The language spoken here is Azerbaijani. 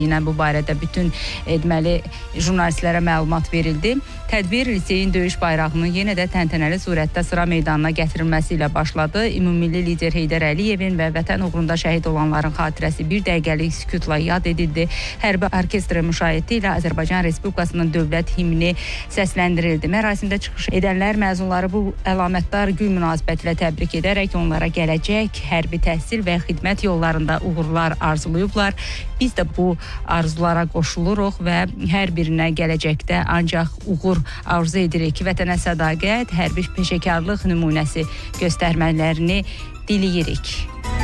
Yine bu barədə bütün deməli jurnalistlərə məlumat verildi. Tədbir liseyin döyüş bayrağının yenə də təntənəli surətdə sıra meydanına gətirilməsi ilə başladı. Ümummilli lider Heydər Əliyevin və vətən uğrunda şəhid olanların xatirəsi bir dəqiqəlik sükutla yad edildi. Hərbi orkestr müşayiəti ilə Azərbaycan Respublikasının dövlət himni səsləndirildi. Mərasimdə çıxış edənlər məzunları bu əlamətdar gün münasibətilə təbrik edərək onlara gələcək, hərbi təhsil və xidmət yollarında uğurlar arzulayıblar. Biz də bu arzulara qoşuluruq və hər birinə gələcəkdə ancaq uğur arzu edirik. Vətənə sədaqət, hərbi peşəkarlıq nümunəsi göstərmələrini diləyirik.